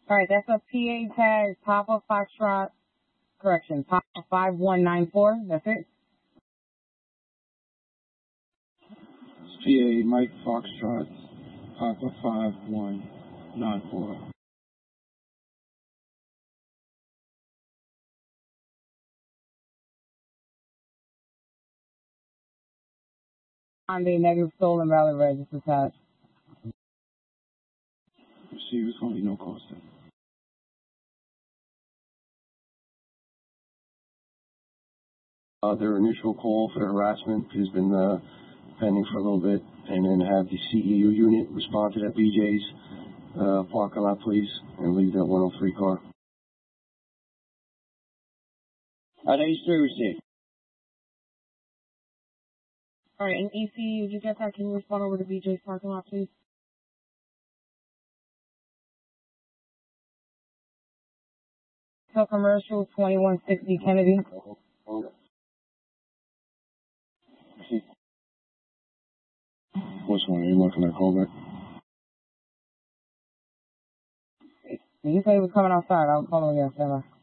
All right, that's a PA tag, Papa Foxtrot, correction, Papa 5194. That's it. PA Mike Foxtrot, Papa 5194. On the negative stolen valid register attached. Receiver's going to be no cost then. Their initial call for harassment has been pending for a little bit, and then have the CEU unit respond to that BJ's parking lot, please, and leave that 103 car. H3 received. All right, and ECU, did you get that? Can you respond over to BJ's parking lot, please? So commercial 2160 Kennedy. What's one? Are you looking at callback? You said he was coming outside. I'll call him again. Stand by.